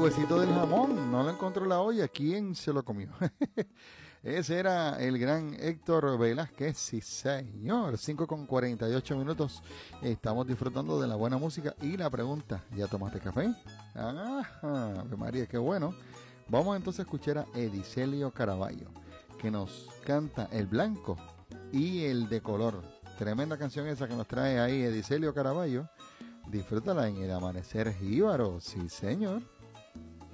huesito del jamón, no lo encontró la olla, ¿quién se lo comió? Ese era el gran Héctor Velázquez, sí señor, 5:48. Estamos disfrutando de la buena música y la pregunta, ¿ya tomaste café? Ajá, María, qué bueno. Vamos entonces a escuchar a Edicelio Caraballo, que nos canta El Blanco y El de Color. Tremenda canción esa que nos trae ahí Edicelio Caraballo. Disfrútala en el amanecer jíbaro, sí señor.